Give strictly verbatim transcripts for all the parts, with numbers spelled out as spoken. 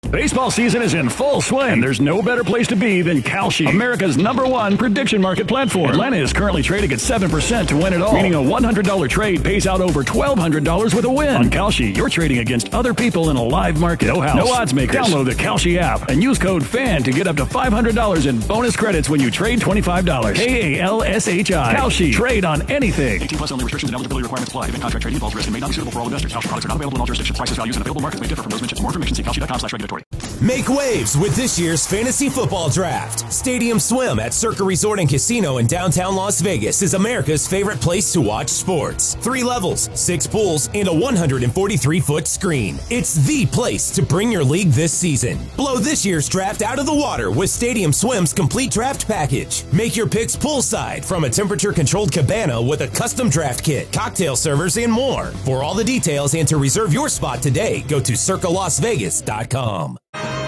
Baseball season is in full swing, and there's no better place to be than Kalshi, America's number one prediction market platform. Atlanta is currently trading at seven percent to win it all, meaning a one hundred dollars trade pays out over twelve hundred dollars with a win. On Kalshi, you're trading against other people in a live market. No house, no odds makers. Download the Kalshi app and use code FAN to get up to five hundred dollars in bonus credits when you trade twenty-five dollars. K A L S H I. Kalshi. Trade on anything. eighteen plus only. Restrictions and eligibility requirements apply. Event contract trading involves risk and may not be suitable for all investors. Kalshi products are not available in all jurisdictions. Prices, values, and available markets may differ from those mentioned. For more information, see kalshi dot com slash regulatory. Make waves with this year's fantasy football draft. Stadium Swim at Circa Resort and Casino in downtown Las Vegas is America's favorite place to watch sports. Three levels, six pools, and a one hundred forty-three foot screen. It's the place to bring your league this season. Blow this year's draft out of the water with Stadium Swim's complete draft package. Make your picks poolside from a temperature-controlled cabana with a custom draft kit, cocktail servers, and more. For all the details and to reserve your spot today, go to circa las vegas dot com.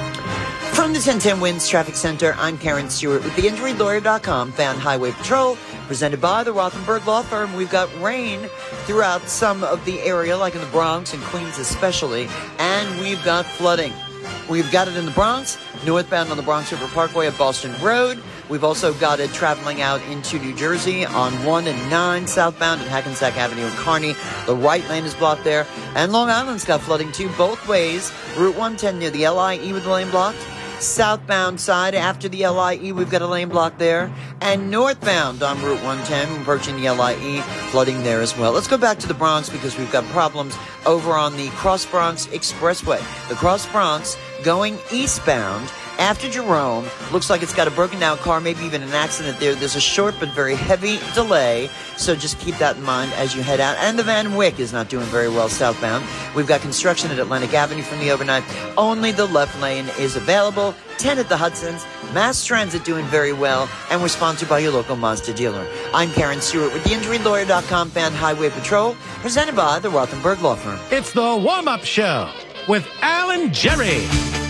From the ten ten Winds Traffic Center, I'm Karen Stewart with the injury lawyer dot com Fan Highway Patrol, presented by the Rothenberg Law Firm. We've got rain throughout some of the area, like in the Bronx and Queens especially, and we've got flooding. We've got it in the Bronx, northbound on the Bronx River Parkway at Boston Road. We've also got it traveling out into New Jersey on one and nine, southbound at Hackensack Avenue and Kearny. The right lane is blocked there. And Long Island's got flooding too, both ways. Route one ten near the L I E with the lane blocked. Southbound side after the L I E, we've got a lane block there. And northbound on Route one ten, approaching the L I E, flooding there as well. Let's go back to the Bronx because we've got problems over on the Cross Bronx Expressway. The Cross Bronx going eastbound after Jerome. Looks like it's got a broken down car, maybe even an accident there. There's a short but very heavy delay, so just keep that in mind as you head out. And the Van Wyck is not doing very well southbound. We've got construction at Atlantic Avenue from the overnight. Only the left lane is available. ten at the Hudson's. Mass Transit doing very well, and we're sponsored by your local Mazda dealer. I'm Karen Stewart with the injury lawyer dot com Fan Highway Patrol, presented by the Rothenberg Law Firm. It's the warm-up show with Alan Jerry.